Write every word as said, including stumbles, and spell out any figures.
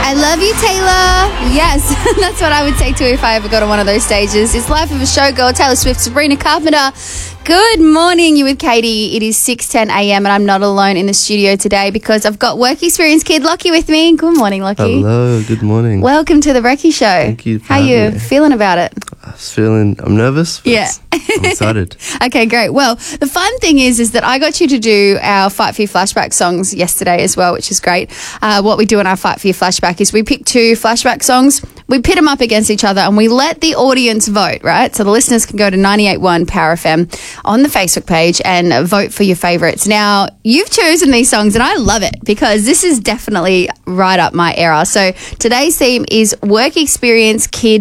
I love you, Taylor. Yes, that's what I would say too if I ever got on one of those stages. It's Life of a Showgirl, Taylor Swift, Sabrina Carpenter. Good morning, you with Katie. It is six ten a.m. and I'm not alone in the studio today because I've got work experience kid Lockie with me. Good morning, Lockie. Hello, good morning. Welcome to the Brekkie Show. Thank you for How you having me. feeling about it? I was feeling, I'm nervous. But Yeah. I'm excited. Okay, great. Well, the fun thing is, is that I got you to do our Fight for Your Flashback songs yesterday as well, which is great. Uh, what we do in our Fight for Your Flashback is we pick two flashback songs, we pit them up against each other, and we let the audience vote, right? So the listeners can go to ninety-eight point one Power F M on the Facebook page and vote for your favourites. Now, you've chosen these songs, and I love it because this is definitely right up my era. So today's theme is Work Experience Kid